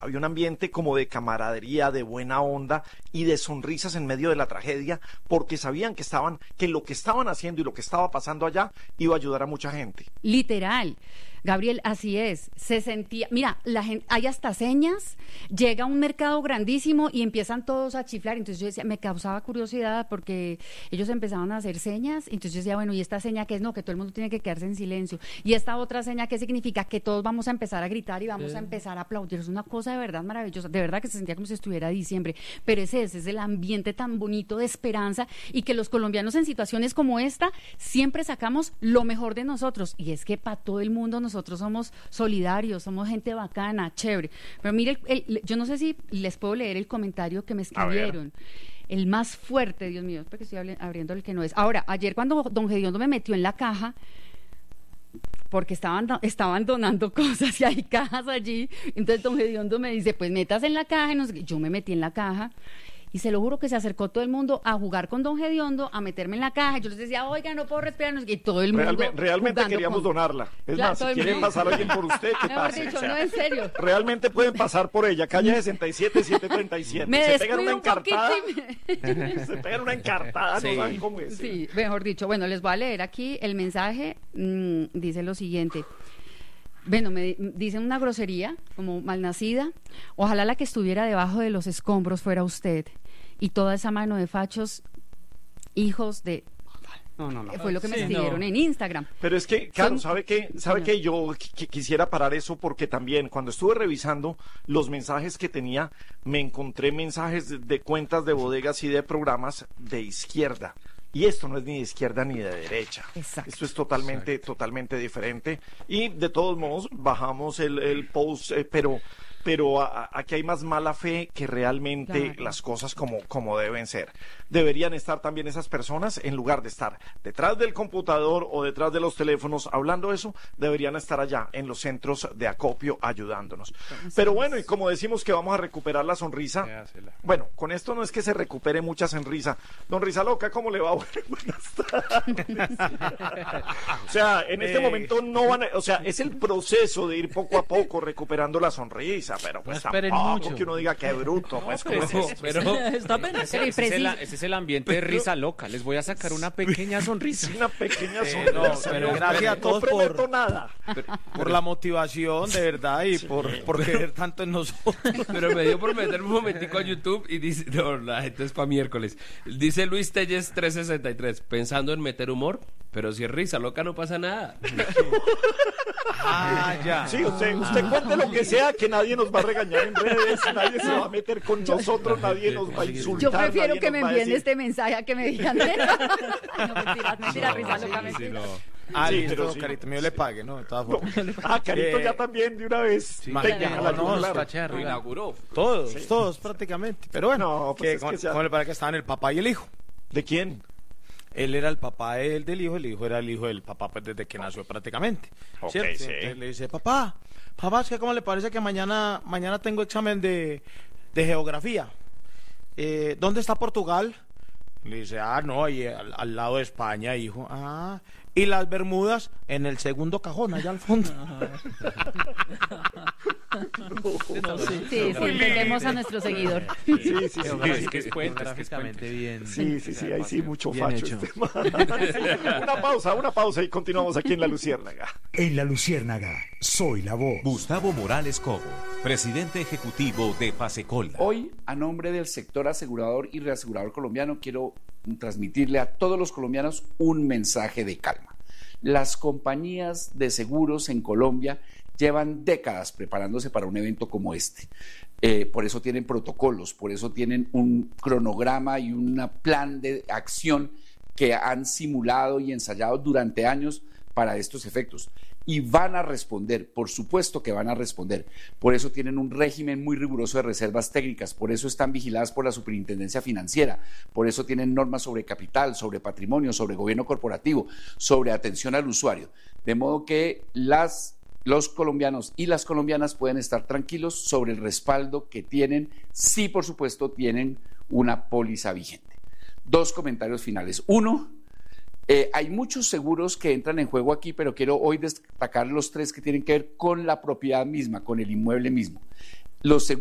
Había un ambiente como de camaradería, de buena onda y de sonrisas en medio de la tragedia, porque sabían que lo que estaban haciendo y lo que estaba pasando allá iba a ayudar a mucha gente. Literal. Gabriel, así es, se sentía, mira, la gente, hay hasta señas, llega a un mercado grandísimo y empiezan todos a chiflar, entonces yo decía, me causaba curiosidad porque ellos empezaban a hacer señas, entonces yo decía, bueno, ¿y esta seña qué es? No, que todo el mundo tiene que quedarse en silencio, y esta otra seña, ¿qué significa? Que todos vamos a empezar a gritar y vamos a empezar a aplaudir, es una cosa de verdad maravillosa, de verdad que se sentía como si estuviera diciembre, pero ese es el ambiente tan bonito de esperanza y que los colombianos en situaciones como esta siempre sacamos lo mejor de nosotros, y es que para todo el mundo nosotros somos solidarios, somos gente bacana, chévere. Pero mire, yo no sé si les puedo leer el comentario que me escribieron. El más fuerte, Dios mío, porque estoy abriendo el que no es. Ahora, ayer cuando don Gediondo me metió en la caja, porque estaban donando cosas y hay cajas allí, entonces don Gediondo me dice, pues metas en la caja, y no sé qué. Yo me metí en la caja. Y se lo juro que se acercó todo el mundo a jugar con don Gediondo, a meterme en la caja. Yo les decía, oiga, no puedo respirar. Y todo el mundo realmente queríamos donarla. Es claro, más, si quieren pasar alguien por usted, que pase. Dicho, o sea, no, en serio. Realmente pueden pasar por ella. Calle 67, 737. Me se pegan una encartada. Se pegan una encartada, sí. No saben cómo es. Sí, mejor dicho. Bueno, les voy a leer aquí el mensaje. Dice lo siguiente. Bueno, me dicen una grosería, como malnacida. Ojalá la que estuviera debajo de los escombros fuera usted. Y toda esa mano de fachos, hijos de... No. Fue lo que me escribieron en Instagram. Pero es que, claro, ¿sabe qué? Yo quisiera parar eso porque también cuando estuve revisando los mensajes que tenía, me encontré mensajes de cuentas de bodegas y de programas de izquierda. Y esto no es ni de izquierda ni de derecha. Exacto. Esto es totalmente diferente. Y de todos modos, bajamos el post, pero aquí hay más mala fe que realmente las cosas como deben ser. Deberían estar también esas personas, en lugar de estar detrás del computador o detrás de los teléfonos hablando eso, deberían estar allá en los centros de acopio ayudándonos. Pero bueno, y como decimos que vamos a recuperar la sonrisa, bueno, con esto no es que se recupere mucha sonrisa. Don Risa Loca, ¿cómo le va? Buenas tardes. O sea, en este momento no van a, o sea, es el proceso de ir poco a poco recuperando la sonrisa. Pero pues tampoco mucho. Que uno diga que bruto, pues pero está bien. Ese es el ambiente de Risa Loca. Les voy a sacar una pequeña sonrisa. Una pequeña sonrisa. Pero gracias a todos por la motivación, de verdad, y por querer tanto en nosotros. Pero me dio por meterme un momentico a YouTube y dice, no, la gente es para miércoles. Dice Luis Telles 363, pensando en meter humor, pero si es Risa Loca no pasa nada. Ya. Sí, usted cuente lo que sea, que nadie nos va a regañar en redes, nadie se va a meter con nosotros, nadie nos va a insultar. Yo prefiero que me envíen este mensaje a que me digan. No, mentira, Risa Loca, mentira. Listo, Carito, mío le pague, ¿no? De todas formas. Carito ya también de una vez. Sí, lo inauguró. Todos prácticamente. Pero bueno, para que estaban el papá y el hijo. ¿De quién? Él era el papá del hijo, el hijo era el hijo del papá pues desde que nació prácticamente. Okay, sí. Entonces le dice, papá, es que ¿cómo le parece que mañana tengo examen de geografía? ¿Dónde está Portugal? Le dice, no, ahí al lado de España, hijo. Y las Bermudas en el segundo cajón, allá al fondo. Sí, entendemos a nuestro seguidor. Sí. Es que es gráficamente bien. Sí, ahí sí, mucho facho. Una pausa y continuamos aquí en La Luciérnaga. En La Luciérnaga, soy la voz. Gustavo Morales Cobo, presidente ejecutivo de Fasecola. Hoy, a nombre del sector asegurador y reasegurador colombiano, quiero transmitirle a todos los colombianos un mensaje de calma. Las compañías de seguros en Colombia llevan décadas preparándose para un evento como este. Por eso tienen protocolos, por eso tienen un cronograma y un plan de acción que han simulado y ensayado durante años para estos efectos. Y van a responder, por supuesto que van a responder. Por eso tienen un régimen muy riguroso de reservas técnicas, por eso están vigiladas por la Superintendencia Financiera, por eso tienen normas sobre capital, sobre patrimonio, sobre gobierno corporativo, sobre atención al usuario. De modo que los colombianos y las colombianas pueden estar tranquilos sobre el respaldo que tienen, si por supuesto tienen una póliza vigente. 2 comentarios finales. 1, hay muchos seguros que entran en juego aquí, pero quiero hoy destacar los 3 que tienen que ver con la propiedad misma, con el inmueble mismo. los